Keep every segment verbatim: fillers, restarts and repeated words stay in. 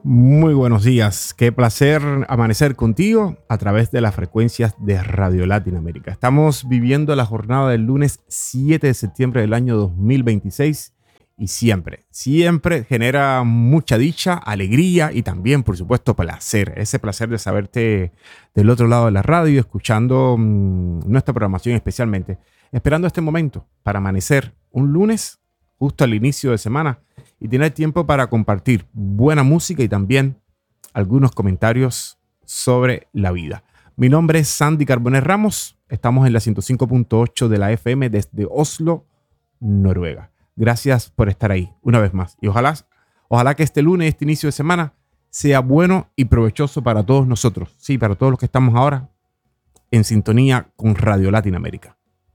Muy buenos días, qué placer amanecer contigo a través de las frecuencias de Radio Latinoamérica. Estamos viviendo la jornada del lunes siete de septiembre del año dos mil veintiséis y siempre, siempre genera mucha dicha, alegría y también, por supuesto, placer. Ese placer de saberte del otro lado de la radio, escuchando mmm, nuestra programación especialmente, esperando este momento para amanecer un lunes justo al inicio de semana y tener tiempo para compartir buena música y también algunos comentarios sobre la vida. Mi nombre es Sandy Carbonet Ramos, estamos en la ciento cinco punto ocho de la F M desde Oslo, Noruega. Gracias por estar ahí una vez más y ojalá, ojalá que este lunes, este inicio de semana, sea bueno y provechoso para todos nosotros, sí, para todos los que estamos ahora en sintonía con Radio Latinoamérica.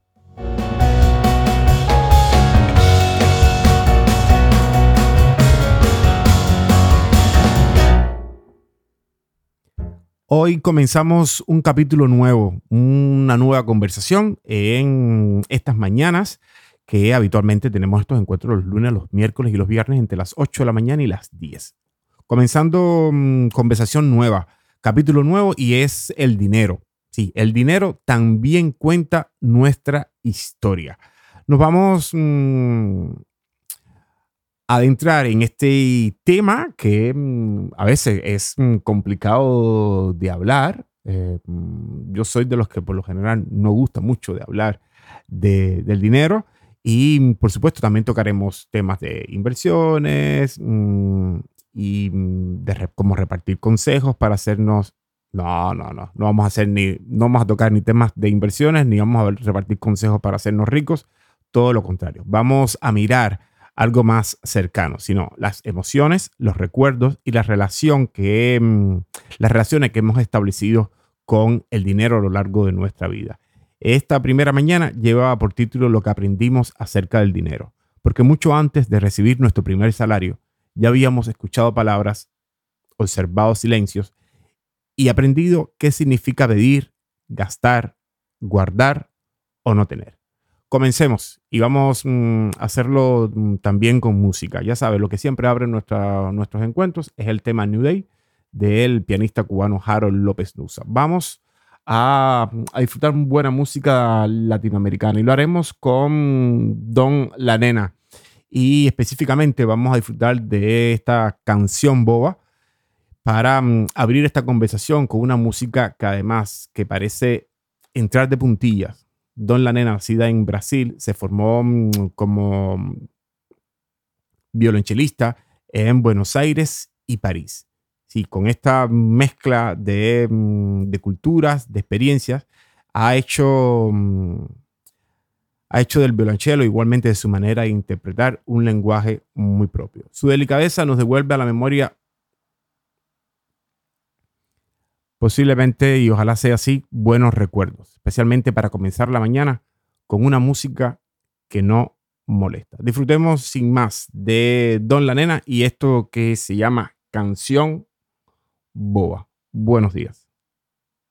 Hoy comenzamos un capítulo nuevo, una nueva conversación en estas mañanas que habitualmente tenemos estos encuentros los lunes, los miércoles y los viernes entre las ocho de la mañana y las diez. Comenzando mmm, conversación nueva, capítulo nuevo y es el dinero. Sí, el dinero también cuenta nuestra historia. Nos vamos mmm, adentrar en este tema que mmm, a veces es mmm, complicado de hablar. Eh, mmm, yo soy de los que por lo general no gusta mucho de hablar de, del dinero y por supuesto también tocaremos temas de inversiones mmm, y de re, cómo repartir consejos para hacernos. No, no, no, no vamos a hacer ni, no vamos a tocar ni temas de inversiones ni vamos a repartir consejos para hacernos ricos. Todo lo contrario, vamos a mirar algo más cercano, sino las emociones, los recuerdos y la relación que, mmm, las relaciones que hemos establecido con el dinero a lo largo de nuestra vida. Esta primera mañana llevaba por título Lo que aprendimos acerca del dinero, porque mucho antes de recibir nuestro primer salario ya habíamos escuchado palabras, observado silencios y aprendido qué significa pedir, gastar, guardar o no tener. Comencemos y vamos mmm, a hacerlo mmm, también con música. Ya sabes, lo que siempre abre nuestra, nuestros encuentros es el tema New Day del pianista cubano Harold López Nussa. Vamos a, a disfrutar buena música latinoamericana y lo haremos con Don La Nena. Y específicamente vamos a disfrutar de esta canción boba para um, abrir esta conversación con una música que además que parece entrar de puntillas. Don La Nena, nacida en Brasil, se formó um, como violonchelista en Buenos Aires y París. Sí, con esta mezcla de, um, de culturas, de experiencias, ha hecho, um, ha hecho del violonchelo, igualmente de su manera de interpretar, un lenguaje muy propio. Su delicadeza nos devuelve a la memoria posiblemente, y ojalá sea así, buenos recuerdos, especialmente para comenzar la mañana con una música que no molesta. Disfrutemos sin más de Don La Nena y esto que se llama Canción Boba. Buenos días.